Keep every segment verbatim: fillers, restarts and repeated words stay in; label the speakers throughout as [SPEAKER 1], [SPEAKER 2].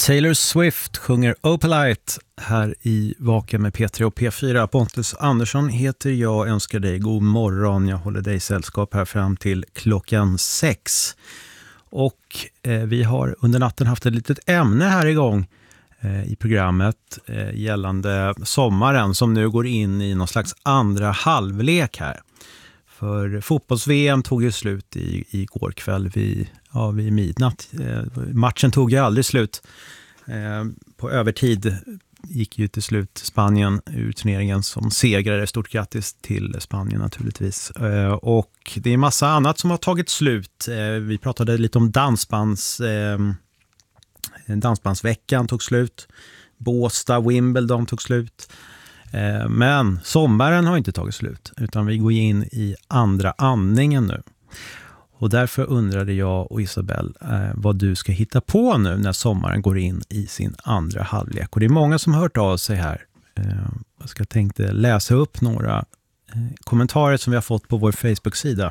[SPEAKER 1] Taylor Swift sjunger Opalite här i Vaken med P tre och P fyra. Pontus Andersson heter jag, önskar dig god morgon. Jag håller dig sällskap här fram till klockan sex. Och eh, vi har under natten haft ett litet ämne här igång eh, i programmet eh, gällande sommaren som nu går in i någon slags andra halvlek här. För fotbolls-V M tog ju slut i, i går kväll vid, ja, vid midnatt. Eh, matchen tog ju aldrig slut. Eh, på övertid gick ju till slut Spanien ur turneringen som segrare. Stort grattis till Spanien naturligtvis. Eh, och det är massa annat som har tagit slut. Eh, vi pratade lite om dansbands, eh, dansbandsveckan tog slut. Båstad, Wimbledon tog slut. Men sommaren har inte tagit slut utan vi går in i andra andningen nu. Och därför undrade jag och Isabel eh, vad du ska hitta på nu när sommaren går in i sin andra halvlek. Och det är många som har hört av sig här. Eh, jag ska tänkte läsa upp några eh, kommentarer som vi har fått på vår Facebook-sida.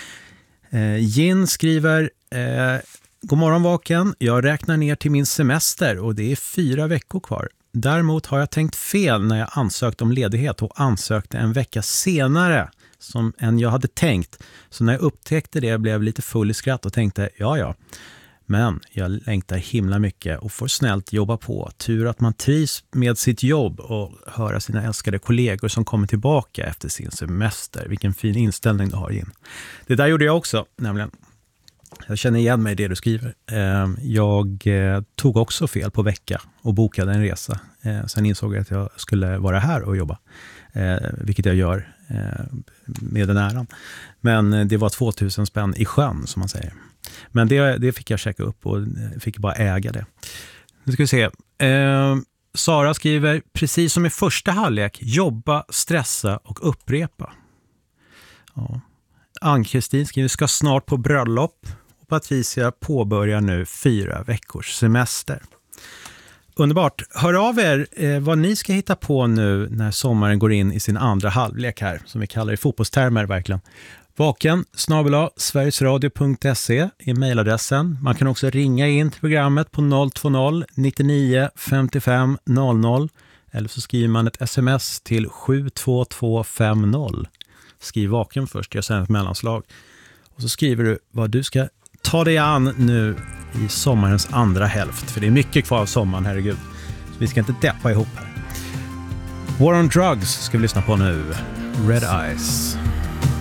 [SPEAKER 1] Eh, Jin skriver... Eh, God morgon Vaken, jag räknar ner till min semester och det är fyra veckor kvar. Däremot har jag tänkt fel när jag ansökt om ledighet och ansökte en vecka senare som än jag hade tänkt. Så när jag upptäckte det blev jag lite full i skratt och tänkte, ja ja. Men jag längtar himla mycket och får snällt jobba på. Tur att man trivs med sitt jobb och höra sina älskade kollegor som kommer tillbaka efter sin semester. Vilken fin inställning du har in. Det där gjorde jag också, nämligen. Jag känner igen mig i det du skriver. Jag tog också fel på vecka och bokade en resa. Sen insåg jag att jag skulle vara här och jobba. Vilket jag gör med den äran. Men det var tvåtusen spänn i sjön som man säger. Men det, det fick jag checka upp och fick bara äga det. Nu ska vi se. Sara skriver, precis som i första halvlek, jobba, stressa och upprepa. Ja. Ann-Kristin skriver, ska snart på bröllop. Och Patricia påbörjar nu fyra veckors semester. Underbart. Hör av er eh, vad ni ska hitta på nu när sommaren går in i sin andra halvlek här. Som vi kallar det i fotbollstermer verkligen. Vaken snabel-a sverigesradio punkt se är mejladressen. Man kan också ringa in till programmet på noll två noll nittionio femtiofem noll noll. Eller så skriver man ett sms till sju två två fem noll. Skriv Vaken först, jag säger ett mellanslag. Och så skriver du vad du ska ta dig an nu i sommarens andra hälft. För det är mycket kvar av sommaren, herregud. Så vi ska inte deppa ihop här. War on Drugs ska vi lyssna på nu. Red Eyes.